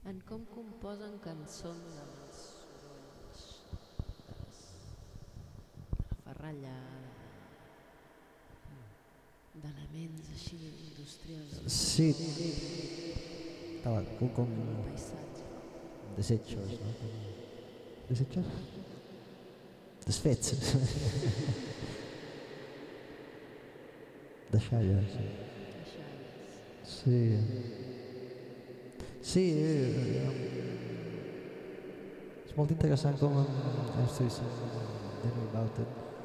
en com composen cançons els sorolls de la ferrallada, d'elements així industrials. Sí, com el paisatge. desechos, no? Desechos? Desfets. Deixalles. Sí. Sí, és molt interessant com estoy diciendo about it.